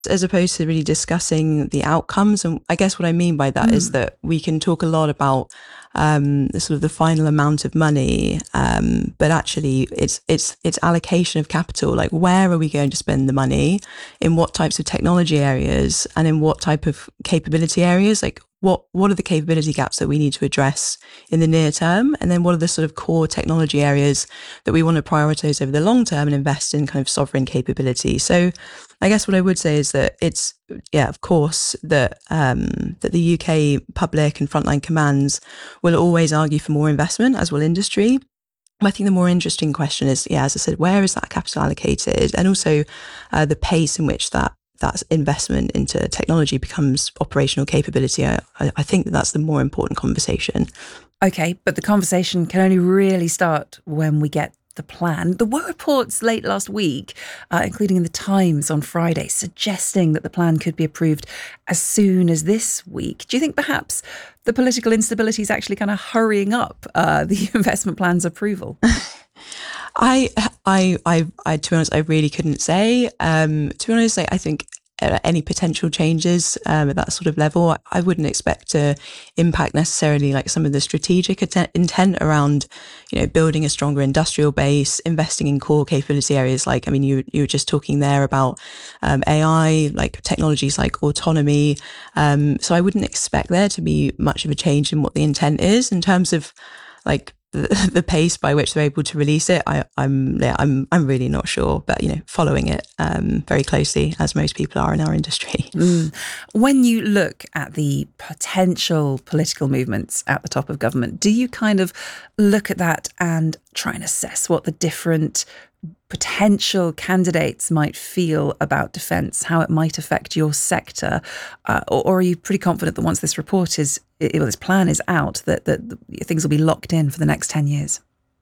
as opposed to really discussing the outcomes. And I guess what I mean by that is that we can talk a lot about the sort of the final amount of money, but actually it's allocation of capital. Like, where are we going to spend the money, in what types of technology areas, and in what type of capability areas? Like, what are the capability gaps that we need to address in the near term? And then what are the sort of core technology areas that we want to prioritize over the long term and invest in kind of sovereign capability? So I guess what I would say is that it's, yeah, of course, that that the UK public and frontline commands will always argue for more investment, as will industry. I think the more interesting question is, yeah, as I said, where is that capital allocated? And also the pace in which that investment into technology becomes operational capability. I think that's the more important conversation. Okay, but the conversation can only really start when we get the plan. There were reports late last week, including in the Times on Friday, suggesting that the plan could be approved as soon as this week. Do you think perhaps the political instability is actually kind of hurrying up the investment plan's approval? To be honest, I really couldn't say. To be honest, I think any potential changes at that sort of level, I wouldn't expect to impact necessarily like some of the strategic intent around, building a stronger industrial base, investing in core capability areas. Like, I mean, you were just talking there about AI, like technologies like autonomy. So I wouldn't expect there to be much of a change in what the intent is in terms of like the pace by which they're able to release it. I'm really not sure, but following it very closely, as most people are in our industry. When you look at the potential political movements at the top of government, do you kind of look at that and try and assess what the different potential candidates might feel about defence, how it might affect your sector, or are you pretty confident that once this report this plan is out, that things will be locked in for the next 10 years?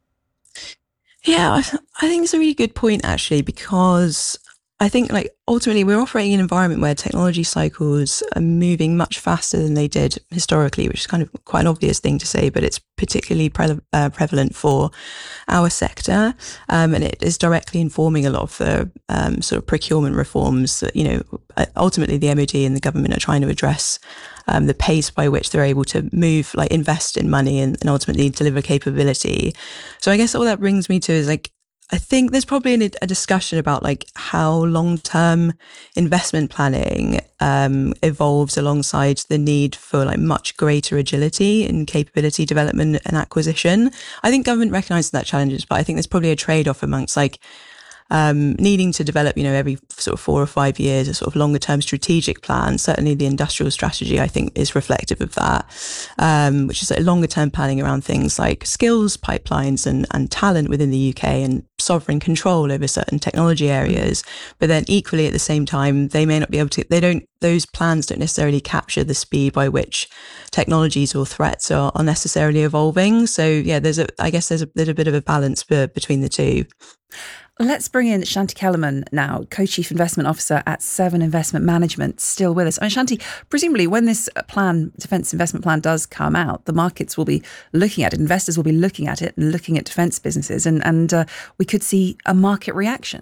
Yeah, I think it's a really good point, actually, because I think like ultimately we're operating in an environment where technology cycles are moving much faster than they did historically, which is kind of quite an obvious thing to say, but it's particularly prevalent for our sector. And it is directly informing a lot of the sort of procurement reforms that, ultimately the MOD and the government are trying to address the pace by which they're able to move, like invest in money and ultimately deliver capability. So I guess all that brings me to is like, I think there's probably a discussion about like how long-term investment planning evolves alongside the need for like much greater agility in capability development and acquisition. I think government recognises that challenges, but I think there's probably a trade-off amongst like needing to develop, every sort of 4 or 5 years, a sort of longer term strategic plan. Certainly the industrial strategy, I think, is reflective of that, which is a longer term planning around things like skills pipelines and talent within the UK and sovereign control over certain technology areas. But then equally at the same time, they may not be able to, those plans don't necessarily capture the speed by which technologies or threats are necessarily evolving. So yeah, there's a bit of a balance between the two. Let's bring in Shanti Kellerman now, Co-Chief Investment Officer at Seven Investment Management, still with us. Shanti, presumably when this defence investment plan does come out, the markets will be looking at it, investors will be looking at it and looking at defence businesses, and we could see a market reaction.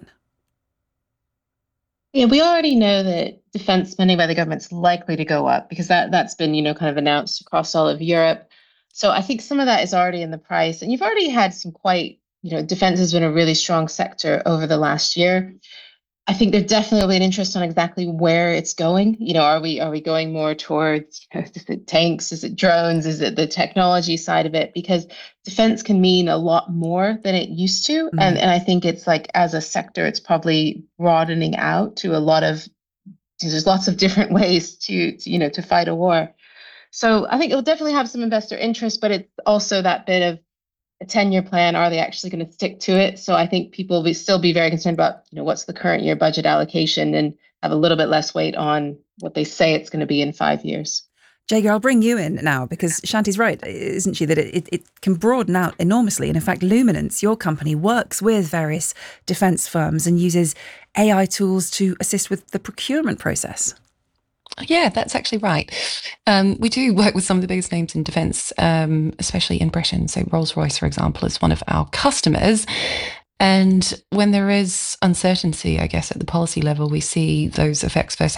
Yeah, we already know that defence spending by the government's likely to go up because that's been, kind of announced across all of Europe. So I think some of that is already in the price. And you've already had some quite, defense has been a really strong sector over the last year. I think there definitely will be an interest on exactly where it's going. Are we going more towards, is it tanks? Is it drones? Is it the technology side of it? Because defense can mean a lot more than it used to. Mm-hmm. And I think it's like, as a sector, it's probably broadening out to there's lots of different ways to fight a war. So I think it will definitely have some investor interest, but it's also that bit of a 10-year plan. Are they actually going to stick to it? So I think people will still be very concerned about, what's the current year budget allocation, and have a little bit less weight on what they say it's going to be in 5 years. Jager, I'll bring you in now, because Shanti's right, isn't she, that it can broaden out enormously. And in fact, Luminance, your company, works with various defence firms and uses AI tools to assist with the procurement process. Yeah, that's actually right. We do work with some of the biggest names in defence, especially in Britain. So Rolls-Royce, for example, is one of our customers. And when there is uncertainty, I guess, at the policy level, we see those effects firsthand.